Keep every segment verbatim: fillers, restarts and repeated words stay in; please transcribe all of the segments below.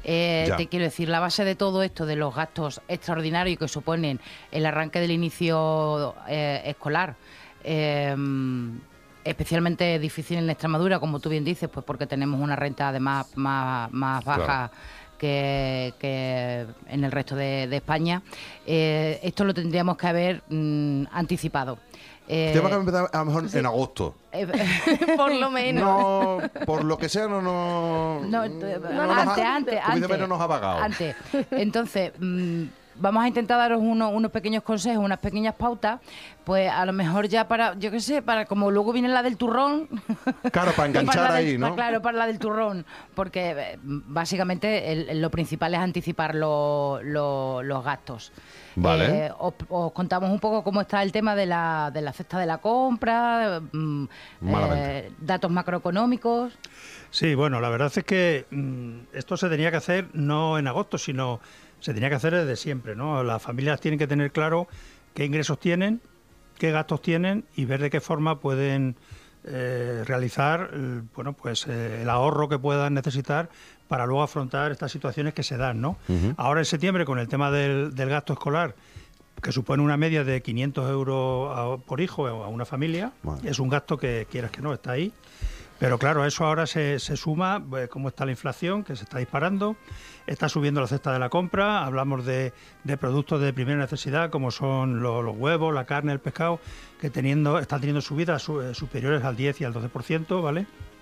Eh, te quiero decir, la base de todo esto, de los gastos extraordinarios que suponen el arranque del inicio eh, escolar, eh, especialmente difícil en Extremadura, como tú bien dices, pues porque tenemos una renta además más, más baja. Claro. Que, que en el resto de, de España. Eh, esto lo tendríamos que haber mm, anticipado. Eh, Tenemos que empezar a lo mejor sí. en agosto. Eh, por lo menos. No, por lo que sea, no, no, no, no, no antes, ha, antes, antes, no nos ha pagado. Antes. Entonces, mmm, vamos a intentar daros unos, unos pequeños consejos, unas pequeñas pautas, pues a lo mejor ya para, yo qué sé, para como luego viene la del turrón. Claro, para enganchar para ahí, del, ¿no? Para, claro, para la del turrón, porque básicamente el, lo principal es anticipar lo, lo, los gastos. Vale. Eh, os, os contamos un poco cómo está el tema de la, de la cesta de la compra, mmm, eh, datos macroeconómicos. Sí, bueno, la verdad es que mmm, esto se tenía que hacer no en agosto, sino se tenía que hacer desde siempre, ¿no? Las familias tienen que tener claro qué ingresos tienen, qué gastos tienen y ver de qué forma pueden eh, realizar eh, bueno, pues eh, el ahorro que puedan necesitar para luego afrontar estas situaciones que se dan, ¿no? Uh-huh. Ahora en septiembre, con el tema del, del gasto escolar, que supone una media de quinientos euros a, por hijo a una familia, bueno. Es un gasto que, quieras que no, está ahí. Pero claro, a eso ahora se, se suma pues, cómo está la inflación, que se está disparando, está subiendo la cesta de la compra, hablamos de, de productos de primera necesidad, como son los, los huevos, la carne, el pescado, que teniendo están teniendo subidas su, eh, superiores al diez y al doce por ciento, ¿vale?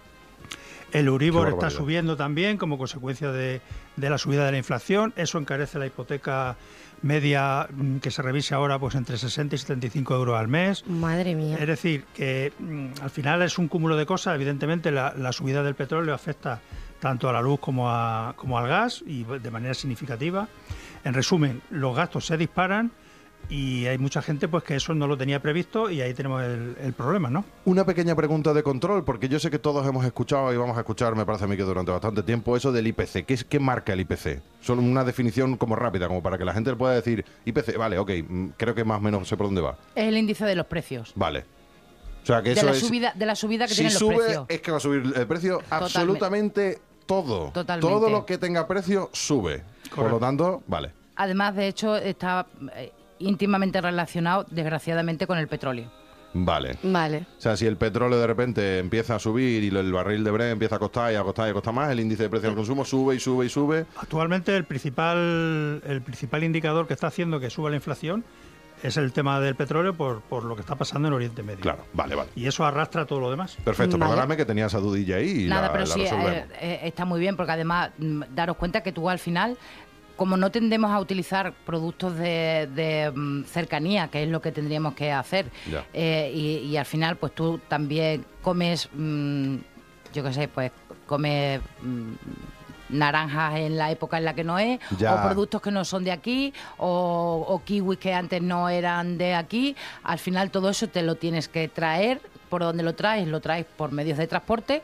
El Euribor está subiendo también como consecuencia de, de la subida de la inflación. Eso encarece la hipoteca media que se revise ahora pues entre sesenta y setenta y cinco euros al mes. Madre mía. Es decir, que mm, al final es un cúmulo de cosas. Evidentemente la, la subida del petróleo afecta tanto a la luz como, a, como al gas y de manera significativa. En resumen, los gastos se disparan y hay mucha gente pues que eso no lo tenía previsto y ahí tenemos el, el problema, ¿no? Una pequeña pregunta de control, porque yo sé que todos hemos escuchado y vamos a escuchar, me parece a mí que durante bastante tiempo, eso del I P C. ¿Qué, qué marca el I P C? Solo una definición como rápida, como para que la gente le pueda decir I P C, vale, ok, creo que más o menos sé por dónde va. Es el índice de los precios. Vale. O sea, que de eso la es... subida, de la subida que si tienen los sube, precios. Es que va a subir el precio Totalmente. absolutamente todo. Totalmente. Todo lo que tenga precio sube. Correcto. Por lo tanto, vale. Además, de hecho, está eh, íntimamente relacionado, desgraciadamente, con el petróleo. Vale. Vale. O sea, si el petróleo de repente empieza a subir y el barril de Brent empieza a costar y a costar y a costar más, el índice de precio al consumo sube y sube y sube. Actualmente el principal, el principal indicador que está haciendo que suba la inflación es el tema del petróleo por, por lo que está pasando en Oriente Medio. Claro, vale, vale. Y eso arrastra todo lo demás. Perfecto, vale. Perdóname que tenía esa dudilla ahí y Nada, la, pero la sí, resolvemos. eh, eh, está muy bien, porque además, daros cuenta que tú al final, como no tendemos a utilizar productos de, de um, cercanía, que es lo que tendríamos que hacer, eh, y, y al final, pues tú también comes, um, yo qué sé, pues comes... Um, naranjas en la época en la que no es, ya. O productos que no son de aquí, o, o kiwis que antes no eran de aquí. Al final todo eso te lo tienes que traer. ¿Por dónde lo traes? Lo traes por medios de transporte.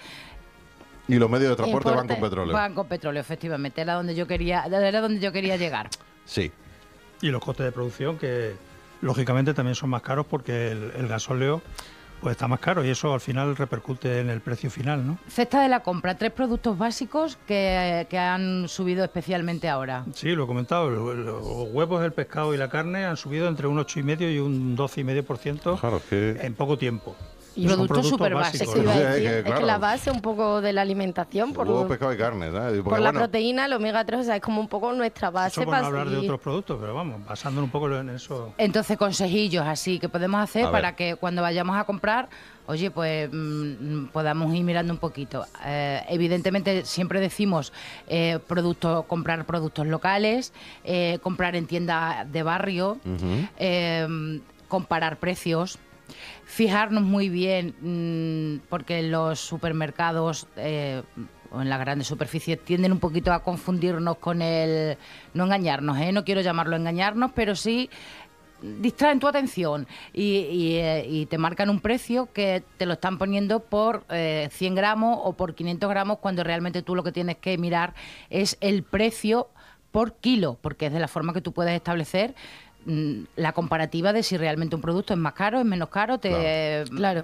Y los medios de transporte Importe, van con petróleo. Van con petróleo, efectivamente. Era donde yo quería, era donde yo quería llegar. Sí. Y los costes de producción, que lógicamente también son más caros porque el, el gasóleo pues está más caro y eso al final repercute en el precio final, ¿no? Cesta de la compra, tres productos básicos que, que han subido especialmente ahora. Sí, lo he comentado, los huevos, el pescado y la carne han subido entre un ocho coma cinco y un doce coma cinco por ciento claro, que... en poco tiempo. Y productos súper básicos. ¿no? Sí, es, que, claro. Es que la base un poco de la alimentación por, huevo, pescado y carne, ¿sabes? Porque, por la bueno, proteína, el omega tres, o sea, es como un poco nuestra base. Eso por no hablar de otros productos, pero vamos, basándonos un poco en eso. Entonces, consejillos así que podemos hacer para que cuando vayamos a comprar, oye, pues mmm, podamos ir mirando un poquito. Eh, evidentemente, siempre decimos eh, productos, comprar productos locales, eh, comprar en tiendas de barrio, uh-huh. eh, comparar precios. Fijarnos muy bien, mmm, porque los supermercados eh, o en las grandes superficies tienden un poquito a confundirnos con el... No engañarnos, ¿eh? No quiero llamarlo engañarnos, pero sí distraen tu atención y, y, eh, y te marcan un precio que te lo están poniendo por eh, cien gramos o por quinientos gramos, cuando realmente tú lo que tienes que mirar es el precio por kilo, porque es de la forma que tú puedes establecer la comparativa de si realmente un producto es más caro, es menos caro. Te... Claro. claro.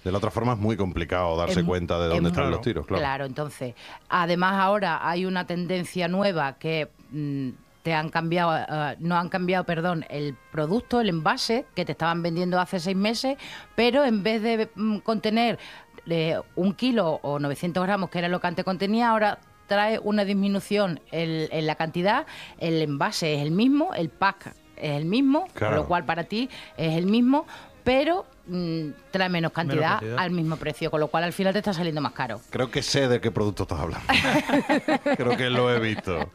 De la otra forma es muy complicado darse Es- cuenta de es dónde muy- están los tiros, claro. Claro, entonces, además ahora hay una tendencia nueva que mm, te han cambiado, eh, no han cambiado, perdón, el producto, el envase que te estaban vendiendo hace seis meses, pero en vez de mm, contener eh, un kilo o novecientos gramos, que era lo que antes contenía, ahora trae una disminución en, en la cantidad, el envase es el mismo, el pack es el mismo, Claro. con lo cual para ti es el mismo, pero mm, trae menos cantidad, cantidad. al mismo precio, con lo cual al final te está saliendo más caro. Creo que sé de qué producto estás hablando. Creo que lo he visto.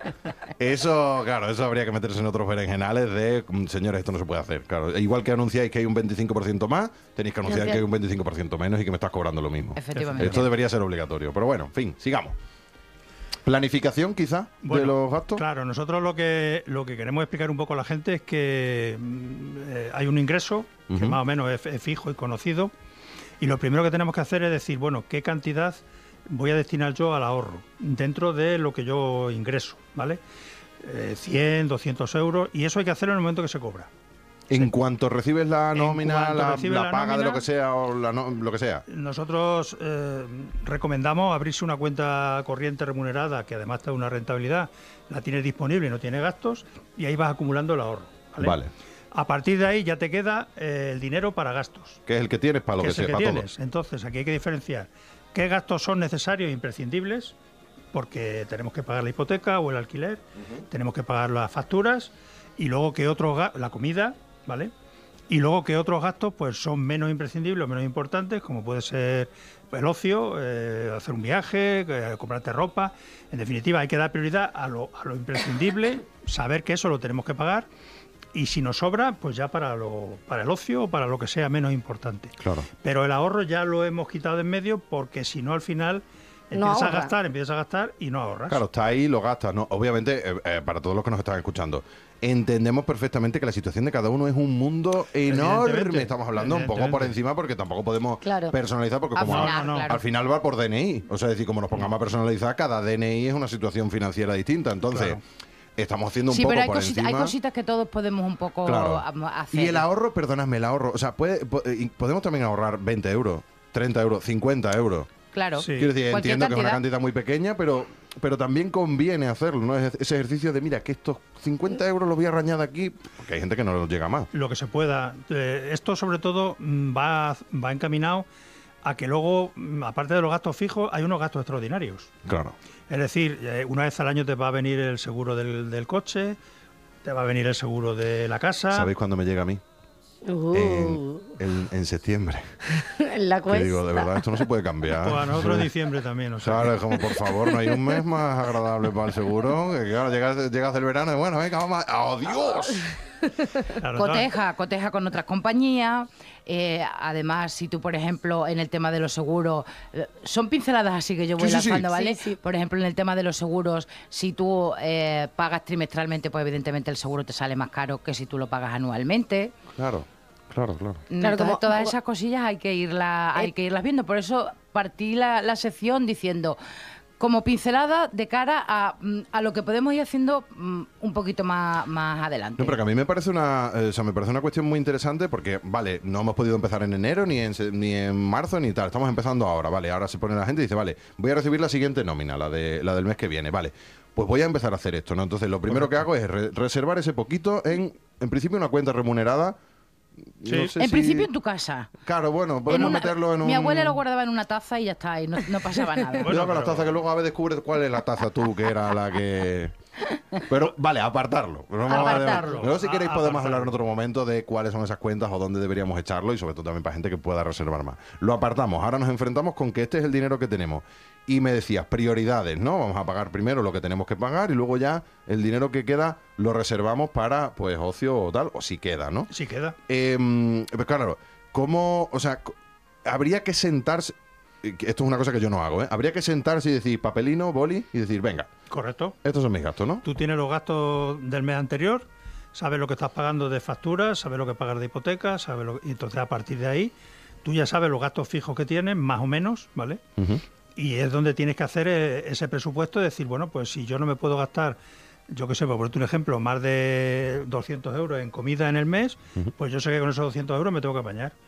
Eso, claro, eso habría que meterse en otros berenjenales de, mm, señores, esto no se puede hacer. Claro, igual que anunciáis que hay un veinticinco por ciento más, tenéis que anunciar Anunciar. que hay un veinticinco por ciento menos y que me estás cobrando lo mismo. Efectivamente. Esto debería ser obligatorio. Pero bueno, en fin, sigamos. Planificación, quizá, de Bueno, los gastos. Claro, nosotros lo que lo que queremos explicar un poco a la gente es que mm, eh, hay un ingreso que Ujú. más o menos es, es fijo y conocido, y lo primero que tenemos que hacer es decir, bueno, ¿qué cantidad voy a destinar yo al ahorro dentro de lo que yo ingreso, ¿vale? Eh, cien, doscientos euros, y eso hay que hacerlo en el momento que se cobra. En cuanto recibes la En nómina, cuanto la, recibes la la paga de nómina- lo que sea o la no- lo que sea. Nosotros eh, recomendamos abrirse una cuenta corriente remunerada que además te da una rentabilidad, la tienes disponible y no tiene gastos, y ahí vas acumulando el ahorro. Vale. Vale. A partir de ahí ya te queda eh, el dinero para gastos, Que es el que tienes para lo que, que es el sea, que para todo. tienes. Entonces aquí hay que diferenciar qué gastos son necesarios e imprescindibles, porque tenemos que pagar la hipoteca o el alquiler, tenemos que pagar las facturas, y luego que otros ga- la comida, ¿vale? Y luego que otros gastos pues son menos imprescindibles o menos importantes, como puede ser el ocio, eh, hacer un viaje, eh, comprarte ropa. En definitiva, hay que dar prioridad a lo, a lo imprescindible, saber que eso lo tenemos que pagar, y si nos sobra, pues ya para, lo, para el ocio o para lo que sea menos importante. Claro. Pero el ahorro ya lo hemos quitado de en medio, porque si no, al final No empiezas a ahorra. gastar, empiezas a gastar y no ahorras. Claro, está ahí, lo gastas, ¿no? Obviamente, eh, eh, para todos los que nos están escuchando, entendemos perfectamente que la situación de cada uno es un mundo enorme. Evidentemente, Estamos hablando un poco por evidentemente. encima porque tampoco podemos Claro. personalizar, porque Al como final, no, no. claro. al final va por D N I. O sea, es decir, como nos pongamos a personalizar, cada D N I es una situación financiera distinta. Entonces, Claro. estamos haciendo un Sí, poco pero hay, por cosita- hay encima. cositas que todos podemos un poco Claro. am- hacer. Y el ahorro, perdonadme, el ahorro, o sea, puede, po- eh, podemos también ahorrar veinte euros, treinta euros, cincuenta euros. Claro. Sí. Quiero decir, Cualquier entiendo que es una cantidad. cantidad muy pequeña, pero, pero también conviene hacerlo, ¿no? Es ese ejercicio de, mira, que estos cincuenta euros los voy a arañar de aquí, porque hay gente que no los llega más. Lo que se pueda. Eh, esto sobre todo mm, va, va encaminado a que luego, mm, aparte de los gastos fijos, hay unos gastos extraordinarios. Claro. Es decir, eh, una vez al año te va a venir el seguro del, del coche, te va a venir el seguro de la casa. ¿Sabéis cuándo me llega a mí? Uh, En, en- en septiembre. en la Que cuesta. digo, de verdad, esto no se puede cambiar. Pues a nosotros en diciembre también. O sea, Claro, es como, por favor, no hay un mes más agradable para el seguro. Que claro, llegas, llegas el verano y bueno, venga, vamos a... ¡Oh, Dios! claro, Coteja, coteja con otras compañías. Eh, además, si tú, por ejemplo, en el tema de los seguros, eh, son pinceladas así que yo voy Sí, sí, sí. lanzando, ¿vale? Sí, sí. Por ejemplo, en el tema de los seguros, si tú eh, pagas trimestralmente, pues evidentemente el seguro te sale más caro que si tú lo pagas anualmente. Claro, claro, claro. Claro, Entonces, como- todas como- esas cosillas hay que irlas, hay Eh, que irlas viendo. Por eso partí la, la sección diciendo como pincelada de cara a, mm, a lo que podemos ir haciendo mm, un poquito más, más adelante. No, pero que a mí me parece una, eh, o sea, me parece una cuestión muy interesante porque, vale, no hemos podido empezar en enero, ni en, se- ni en marzo, ni tal. Estamos empezando ahora, vale. Ahora se pone la gente y dice, vale, voy a recibir la siguiente nómina, la de la del mes que viene, vale. Pues voy a empezar a hacer esto, ¿no? Entonces, lo primero que hago es re- reservar ese poquito en, en principio, una cuenta remunerada. Sí. No sé en si- principio en tu casa. Claro, bueno, podemos En una- meterlo en un... Mi abuela lo guardaba en una taza y ya está, y no, no pasaba nada. Bueno, Cuidado con las pero- tazas, que luego a veces descubres cuál es la taza tú, que era la que... Pero vale, apartarlo. No vamos a- Apartarlo. Luego, si queréis, A- podemos apartarlo. hablar en otro momento de cuáles son esas cuentas o dónde deberíamos echarlo, y sobre todo también para gente que pueda reservar más. Lo apartamos. Ahora nos enfrentamos con que este es el dinero que tenemos. Y me decías, prioridades, ¿no? Vamos a pagar primero lo que tenemos que pagar y luego ya el dinero que queda lo reservamos para, pues, ocio o tal, o si queda, ¿no? sí queda. Eh, pues claro, ¿cómo, o sea, co- habría que sentarse, eh, que esto es una cosa que yo no hago, ¿eh? Habría que sentarse y decir papelino, boli y decir, venga, Correcto. estos son mis gastos, ¿no? Tú tienes los gastos del mes anterior, sabes lo que estás pagando de facturas, sabes lo que pagas de hipoteca, sabes lo y entonces a partir de ahí tú ya sabes los gastos fijos que tienes, más o menos, ¿vale? Ujú. Y es donde tienes que hacer eh, ese presupuesto, decir, bueno, pues si yo no me puedo gastar, yo qué sé, por ponerte un ejemplo, más de doscientos euros en comida en el mes, pues yo sé que con esos doscientos euros me tengo que apañar.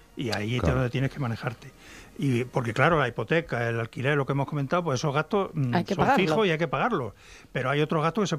Y ahí es Claro. donde tienes que manejarte. Y porque claro, la hipoteca, el alquiler, lo que hemos comentado, pues esos gastos mm, Hay que son pagarlo. fijos y hay que pagarlos. Pero hay otros gastos que se